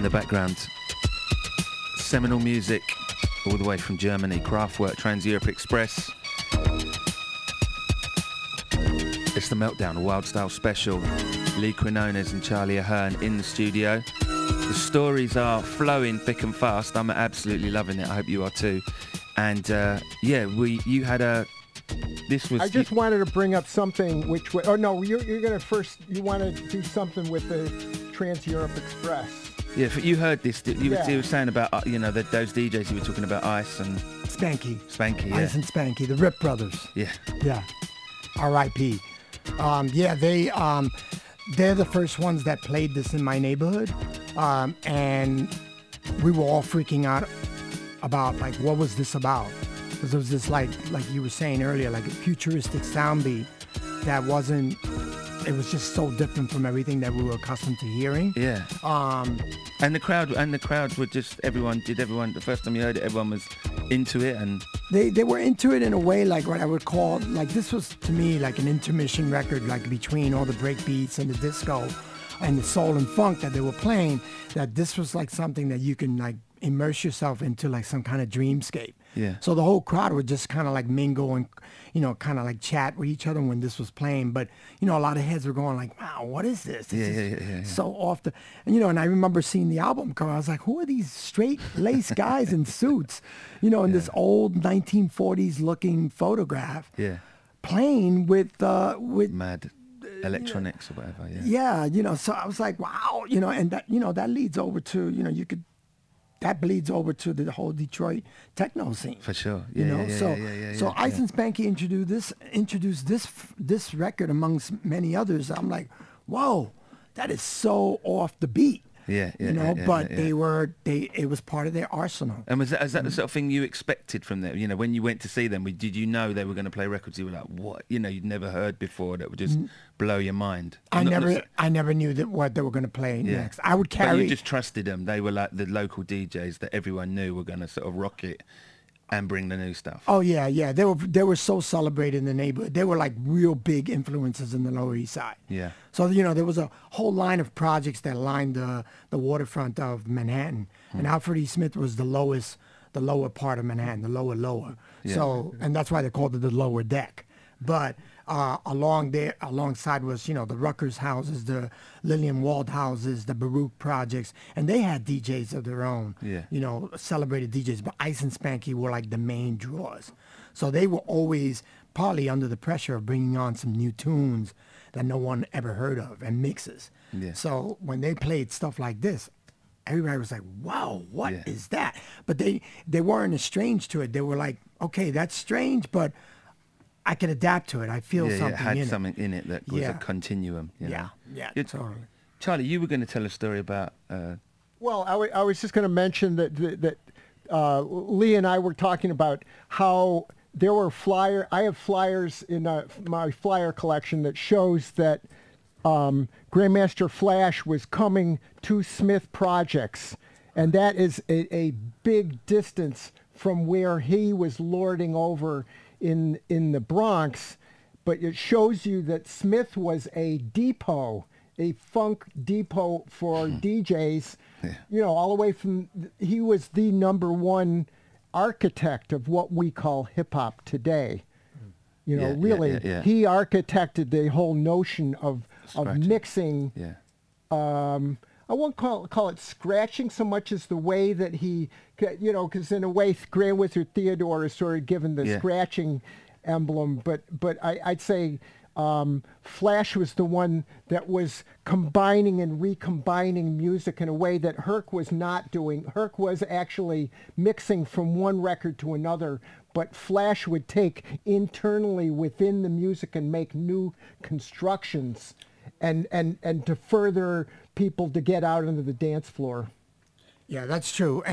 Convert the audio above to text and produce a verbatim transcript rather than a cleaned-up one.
in the background. Seminal music all the way from Germany. Kraftwerk, Trans-Europe Express. It's the Meltdown, a Wild Style special. Lee Quinones and Charlie Ahern in the studio. The stories are flowing thick and fast. I'm absolutely loving it. I hope you are too. And uh, yeah, we you had a... This was... I just you, wanted to bring up something which... Oh, no, you're, you're going to first... You want to do something with the Trans-Europe Express. Yeah, you heard this. You, yeah. were, you were saying about, uh, you know, the, those D Js you were talking about, Ice and... Spanky. Spanky, yeah. Ice and Spanky, the Rip Brothers. Yeah. Yeah. R I P Um, yeah, they, um, they're the first ones that played this in my neighborhood. Um, and we were all freaking out about, like, what was this about? Because it was this, like, like you were saying earlier, like a futuristic sound beat that wasn't... It was just so different from everything that we were accustomed to hearing. Yeah. Um, and the crowd, and the crowds were just everyone. Did everyone? The first time you heard it, everyone was into it, and they they were into it in a way like what I would call like this was to me like an intermission record, like between all the break beats and the disco, and the soul and funk that they were playing. That this was like something that you can like immerse yourself into, like some kind of dreamscape. Yeah. So the whole crowd would just kind of like mingle and, you know, kind of like chat with each other when this was playing. But, you know, a lot of heads were going like, wow, what is this? This yeah, is yeah, yeah, yeah, so off the... And, you know, and I remember seeing the album cover. I was like, who are these straight-laced guys in suits, you know, in yeah. this old nineteen forties looking photograph. Yeah. Playing with... Uh, with Mad electronics or whatever, yeah. Yeah, you know, so I was like, wow, you know, and that, you know, that leads over to, you know, you could... That bleeds over to the whole Detroit techno scene. For sure, yeah, you know. Yeah, yeah, so, yeah, yeah, yeah, so yeah. Ice and Spanky introduced this, introduced this, this record amongst many others. I'm like, whoa, that is so off the beat. Yeah, yeah, you know. yeah, yeah, but yeah. they were, they, it was part of their arsenal. And was that, is that the sort of thing you expected from them? You know, when you went to see them, did you know they were going to play records you were like, what? You know, you'd never heard before that would just blow your mind. I Not never, necessarily- I never knew that what they were going to play Yeah. next. I would But carry. you just trusted them. They were like the local D Js that everyone knew were going to sort of rock it and bring the new stuff. Oh yeah, yeah. They were they were so celebrated in the neighborhood. They were like real big influences in the Lower East Side. Yeah. So you know there was a whole line of projects that lined the the waterfront of Manhattan, hmm. and Alfred E. Smith was the lowest, the lower part of Manhattan, the lower lower. Yeah. So and that's why they called it the lower deck. But uh, along there, alongside was you know the Rutgers houses, the Lillian Wald houses, the Baruch projects, and they had D Js of their own. Yeah. You know, celebrated D Js. But Ice and Spanky were like the main draws. So they were always partly under the pressure of bringing on some new tunes that no one ever heard of and mixes. Yeah. So when they played stuff like this, everybody was like, "Wow, what Yeah. is that?" But they they weren't estranged to it. They were like, "Okay, that's strange, but I can adapt to it. I feel yeah, something yeah, it had in something it." in it that was Yeah. a continuum. You know? Yeah, yeah, You- totally. Charlie, you were going to tell a story about... Uh, Well, I, w- I was just going to mention that that, that uh, Lee and I were talking about how there were flyer. I have flyers in uh, my flyer collection that shows that um, Grandmaster Flash was coming to Smith Projects, and that is a, a big distance from where he was lording over in in the Bronx. But it shows you that Smith was a depot, a funk depot for D Js. Yeah. You know, all the way from, he was the number one architect of what we call hip hop today. You know, Yeah, yeah, really, yeah, yeah. he architected the whole notion of of Scratching. mixing. yeah. Um, I won't call call it scratching so much as the way that he, you know, because in a way, Grand Wizard Theodore is sort of given the Yeah. scratching emblem, but but I, I'd say um, Flash was the one that was combining and recombining music in a way that Herc was not doing. Herc was actually mixing from one record to another, but Flash would take internally within the music and make new constructions and, and, and to further people to get out onto the dance floor. Yeah, that's true.